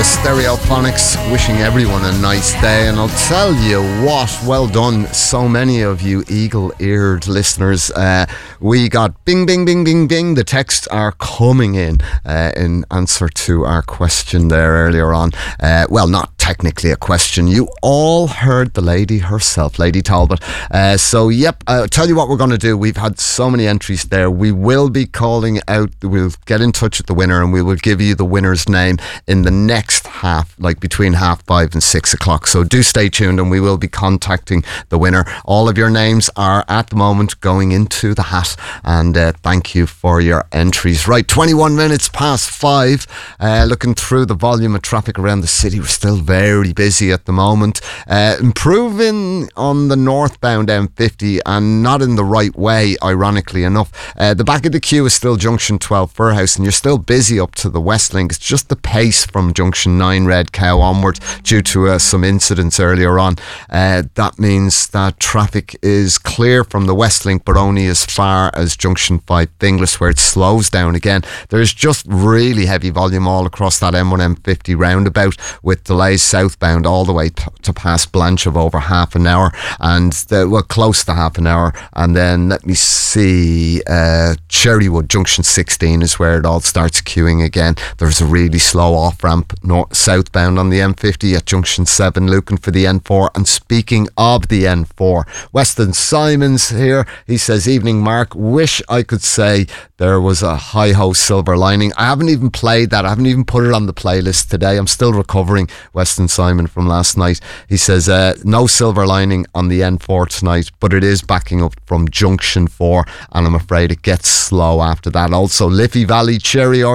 Stereophonics, wishing everyone a nice day. And I'll tell you what, well done, so many of you eagle-eared listeners. We got bing, bing, bing, bing, bing. The texts are coming in answer to our question there earlier on. Well, not technically a question. You all heard the lady herself, Lady Talbot. So, yep, I'll tell you what we're going to do. We've had so many entries there. We will be calling out, we'll get in touch with the winner and we will give you the winner's name in the next half, like between 5:30 and 6 o'clock. So do stay tuned and we will be contacting the winner. All of your names are at the moment going into the hat, and thank you for your entries. Right, 21 minutes past 5. Looking through the volume of traffic around the city, we're still very busy at the moment. Improving on the northbound M50 and not in the right way, ironically enough. The back of the queue is still Junction 12 Furhouse, and you're still busy up to the West Link. It's just the pace from Junction 9 Red Cow onward due to some incidents earlier on. That means that traffic is clear from the West Link, but only as far as Junction 5 Finglas, where it slows down again. There's just really heavy volume all across that M1 M50 roundabout, with delays southbound all the way to past Blanche of over half an hour, and close to half an hour. And then let me see, Cherrywood Junction 16 is where it all starts queuing again. There's a really slow off-ramp southbound on the M50 at Junction 7, looking for the N4. And speaking of the N4, Weston Simons here, he says, evening Mark, wish I could say there was a hi-ho silver lining. I haven't even played that. I haven't even put it on the playlist today. I'm still recovering, Weston Simon, from last night. He says, no silver lining on the N4 tonight, but it is backing up from Junction 4, and I'm afraid it gets slow after that. Also, Liffey Valley Cherry